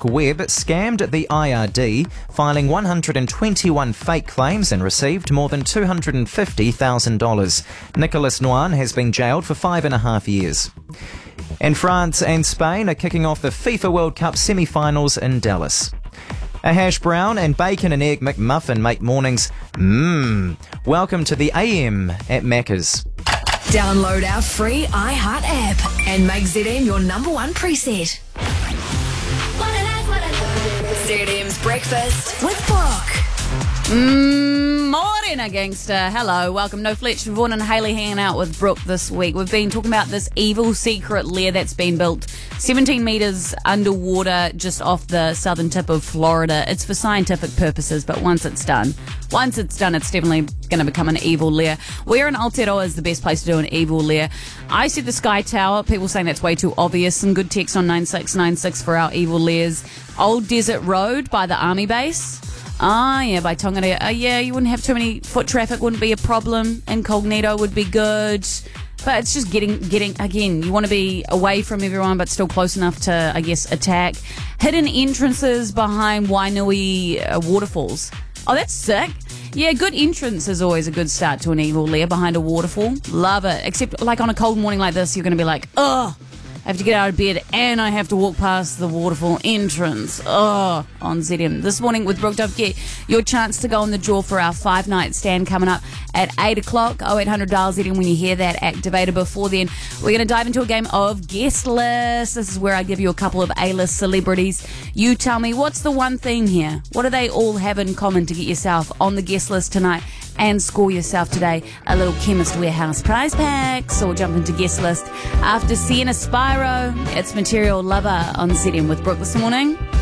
dark web scammed the IRD, filing 121 fake claims and received more than $250,000. Nicolas Nouan has been jailed for 5.5 years. And France and Spain are kicking off the FIFA World Cup semi-finals in Dallas. A hash brown and bacon and egg McMuffin make mornings welcome to the AM at Macca's. Download our free iHeart app and make ZM your number one preset. ZM's Breakfast with Brooke. Morena gangster. Hello, welcome. No Fletch, Vaughan and Hayley hanging out with Brooke this week. We've been talking about this evil secret lair that's been built 17 metres underwater just off the southern tip of Florida. It's for scientific purposes, but once it's done, it's definitely going to become an evil lair. Where in Aotearoa is the best place to do an evil lair? I see the Sky Tower. People saying that's way too obvious. Some good text on 9696 for our evil lairs. Old Desert Road by the army base. Yeah, by Tongarea. Yeah, you wouldn't have too many foot traffic, wouldn't be a problem. Incognito would be good. But it's just getting again, you want to be away from everyone but still close enough to, I guess, attack. Hidden entrances behind Wainui waterfalls. Oh, that's sick. Yeah, good entrance is always a good start to an evil lair behind a waterfall. Love it. Except, like, on a cold morning like this, you're going to be like, ugh. I have to get out of bed and I have to walk past the waterfall entrance. On ZM. This morning with Brooke, don't forget your chance to go on the draw for our 5-night stand coming up at 8 o'clock. 0800 dial ZM when you hear that activated. Before then, we're going to dive into a game of Guest List. This is where I give you a couple of A-list celebrities. You tell me, what's the one theme here? What do they all have in common to get yourself on the guest list tonight? And score yourself today a little Chemist Warehouse prize pack. So we'll jump into guest list after Sienna Spyro. It's Material Lover on ZM with Brooke this morning.